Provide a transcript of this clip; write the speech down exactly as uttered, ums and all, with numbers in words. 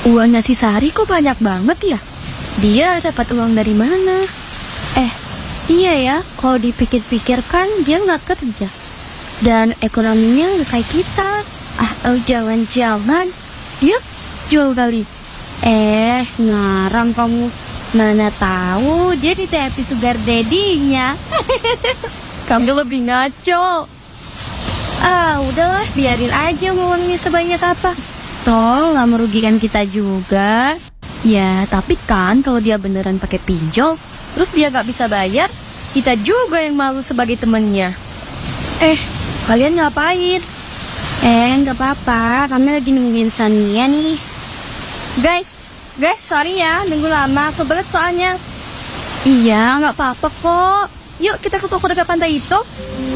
Uangnya si Sari kok banyak banget ya? Dia dapat uang dari mana? Eh, iya ya, kalau dipikir-pikir kan dia nggak kerja. Dan ekonominya nggak kayak kita. Ah, oh, jangan-jangan dia jual kali. Eh, ngarang kamu. Mana tahu dia di T P Sugar Daddy-nya. Kamu lebih ngaco. Ah, udahlah, biarin aja uangnya sebanyak apa. Toh nggak merugikan kita juga. Ya, tapi kan kalau dia beneran pakai pinjol, terus dia nggak bisa bayar, kita juga yang malu sebagai temennya. Eh, kalian ngapain? Eh, nggak apa-apa, kami lagi nungguin Sania nih. Guys, guys, sorry ya, nunggu lama, kebelet soalnya. Iya, nggak apa-apa kok. Yuk kita ke toko dekat pantai itu.